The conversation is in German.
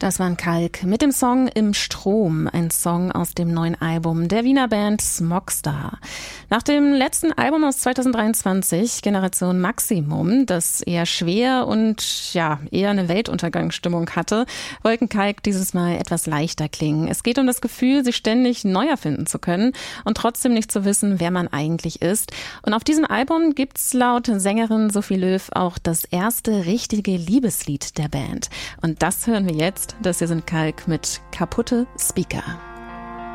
Das war ein Kalk mit dem Song Im Strom, ein Song aus dem neuen Album der Wiener Band Smogstar. Nach dem letzten Album aus 2023, Generation Maximum, das eher schwer und eher eine Weltuntergangsstimmung hatte, wollten Kalk dieses Mal etwas leichter klingen. Es geht um das Gefühl, sich ständig neu erfinden zu können und trotzdem nicht zu wissen, wer man eigentlich ist. Und auf diesem Album gibt's laut Sängerin Sophie Löw auch das erste richtige Liebeslied der Band. Und das hören wir jetzt. Das hier sind Kalk mit Kaputte Speaker.